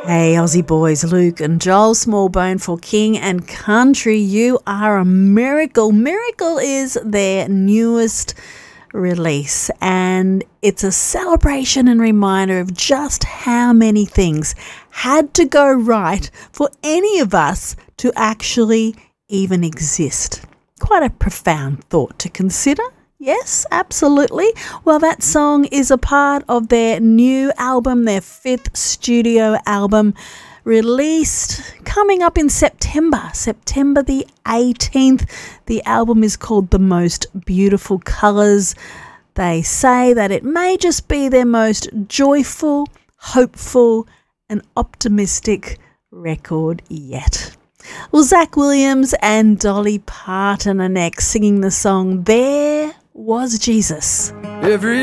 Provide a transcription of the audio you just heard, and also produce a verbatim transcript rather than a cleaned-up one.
Hey, Aussie boys, Luke and Joel Smallbone for King and Country. You are a miracle. Miracle is their newest release, and it's a celebration and reminder of just how many things had to go right for any of us to actually even exist. Quite a profound thought to consider. Yes, absolutely. Well, that song is a part of their new album, their fifth studio album, released coming up in September, September the eighteenth. The album is called The Most Beautiful Colours. They say that it may just be their most joyful, hopeful and optimistic record yet. Well, Zach Williams and Dolly Parton are next, singing the song There Was Jesus. Every